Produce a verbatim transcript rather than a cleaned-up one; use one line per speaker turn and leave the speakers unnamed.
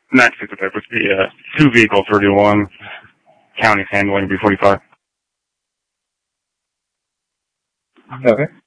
nine six type would be uh, two vehicle thirty-one, county's handling B forty-five.
Okay.